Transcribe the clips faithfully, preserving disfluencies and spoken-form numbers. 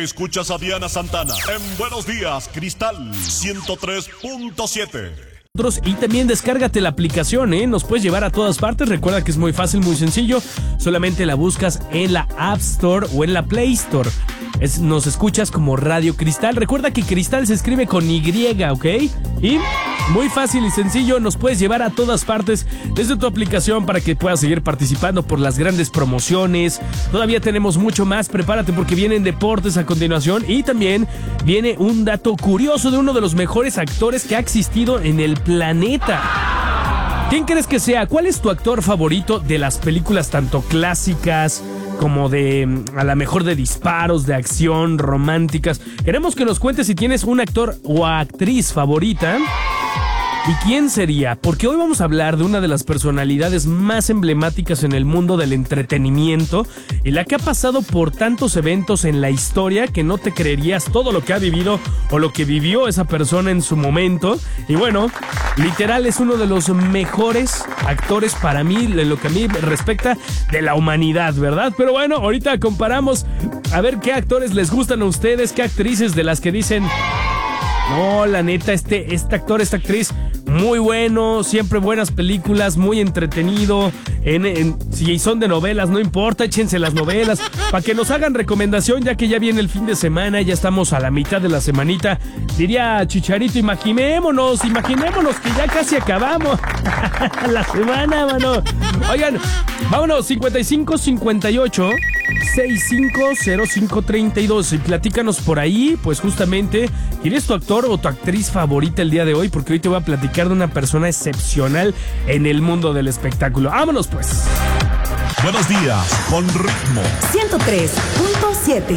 Escuchas a Diana Santana en Buenos Días, Cristal ciento tres punto siete. Y también descárgate la aplicación, ¿eh? Nos puedes llevar a todas partes. Recuerda que es muy fácil, muy sencillo. Solamente la buscas en la App Store o en la Play Store. Es, nos escuchas como Radio Cristal. Recuerda que Cristal se escribe con Y, ¿ok? Y muy fácil y sencillo, nos puedes llevar a todas partes desde tu aplicación para que puedas seguir participando por las grandes promociones. Todavía tenemos mucho más, prepárate porque vienen deportes a continuación y también viene un dato curioso de uno de los mejores actores que ha existido en el planeta. ¿Quién crees que sea? ¿Cuál es tu actor favorito de las películas tanto clásicas como de, a lo mejor de disparos, de acción, románticas? Queremos que nos cuentes si tienes un actor o actriz favorita. ¿Y quién sería? Porque hoy vamos a hablar de una de las personalidades más emblemáticas en el mundo del entretenimiento y la que ha pasado por tantos eventos en la historia que no te creerías todo lo que ha vivido o lo que vivió esa persona en su momento. Y bueno, literal es uno de los mejores actores para mí, en lo que a mí respecta de la humanidad, ¿verdad? Pero bueno, ahorita comparamos a ver qué actores les gustan a ustedes, qué actrices de las que dicen... No, la neta, este, este actor, esta actriz, muy bueno, siempre buenas películas, muy entretenido. En, en, si son de novelas, no importa, échense las novelas para que nos hagan recomendación, ya que ya viene el fin de semana, ya estamos a la mitad de la semanita. Diría Chicharito, imaginémonos, imaginémonos que ya casi acabamos la semana, mano. Oigan, vámonos, cincuenta y cinco, cincuenta y ocho, sesenta y cinco, cero cinco, treinta y dos. Y platícanos por ahí, pues justamente, ¿quién es tu actor o tu actriz favorita el día de hoy? Porque hoy te voy a platicar de una persona excepcional en el mundo del espectáculo. ¡Vámonos pues! Buenos días, con ritmo. ciento tres punto siete.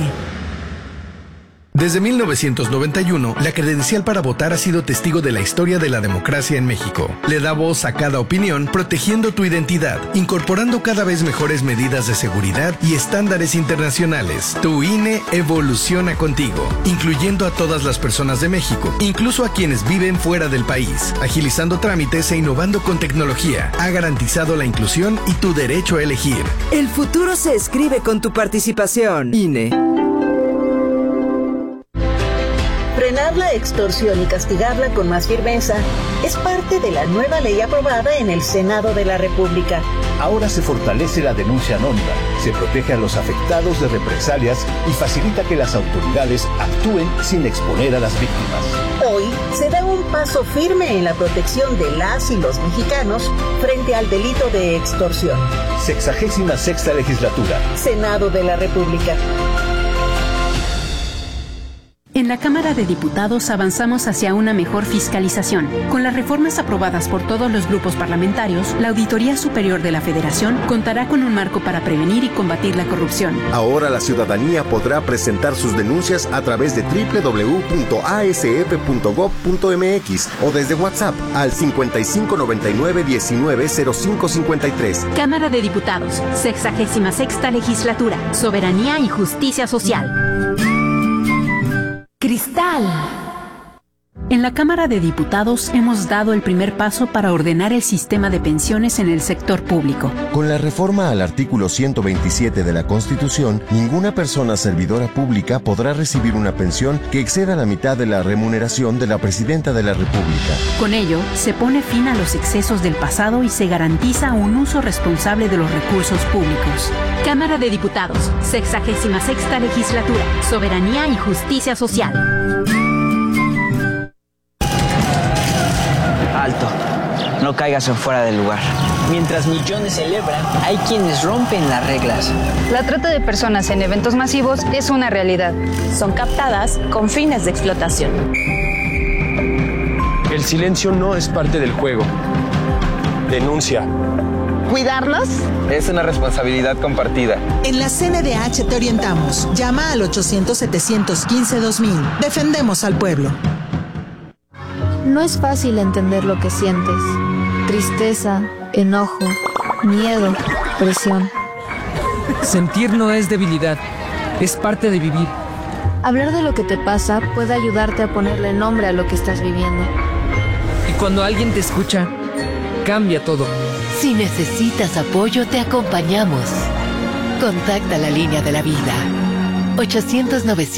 Desde mil novecientos noventa y uno, la credencial para votar ha sido testigo de la historia de la democracia en México. Le da voz a cada opinión, protegiendo tu identidad, incorporando cada vez mejores medidas de seguridad y estándares internacionales. Tu I N E evoluciona contigo, incluyendo a todas las personas de México, incluso a quienes viven fuera del país. Agilizando trámites e innovando con tecnología, ha garantizado la inclusión y tu derecho a elegir. El futuro se escribe con tu participación. I N E. Frenar la extorsión y castigarla con más firmeza es parte de la nueva ley aprobada en el Senado de la República. Ahora se fortalece la denuncia anónima, se protege a los afectados de represalias y facilita que las autoridades actúen sin exponer a las víctimas. Hoy se da un paso firme en la protección de las y los mexicanos frente al delito de extorsión. Sexagésima sexta legislatura. Senado de la República. En la Cámara de Diputados avanzamos hacia una mejor fiscalización. Con las reformas aprobadas por todos los grupos parlamentarios, la Auditoría Superior de la Federación contará con un marco para prevenir y combatir la corrupción. Ahora la ciudadanía podrá presentar sus denuncias a través de doble u doble u doble u punto a s f punto gob punto m x o desde WhatsApp al cincuenta y cinco noventa y nueve diecinueve cero cinco cincuenta y tres. Cámara de Diputados, sexagésima sexta legislatura, soberanía y justicia social. Cristal. En la Cámara de Diputados hemos dado el primer paso para ordenar el sistema de pensiones en el sector público. Con la reforma al artículo ciento veintisiete de la Constitución, ninguna persona servidora pública podrá recibir una pensión que exceda la mitad de la remuneración de la Presidenta de la República. Con ello, se pone fin a los excesos del pasado y se garantiza un uso responsable de los recursos públicos. Cámara de Diputados, sexagésima sexta legislatura, soberanía y justicia social. Alto, no caigas en fuera del lugar. Mientras millones celebran, hay quienes rompen las reglas. La trata de personas en eventos masivos es una realidad. Son captadas con fines de explotación. El silencio no es parte del juego. Denuncia. ¿Cuidarnos? Es una responsabilidad compartida. En la C N D H te orientamos. Llama al ochocientos, setecientos quince, dos mil. Defendemos al pueblo. No es fácil entender lo que sientes. Tristeza, enojo, miedo, presión. Sentir no es debilidad, es parte de vivir. Hablar de lo que te pasa puede ayudarte a ponerle nombre a lo que estás viviendo. Y cuando alguien te escucha, cambia todo. Si necesitas apoyo, te acompañamos. Contacta la línea de la vida. ochocientos novecientos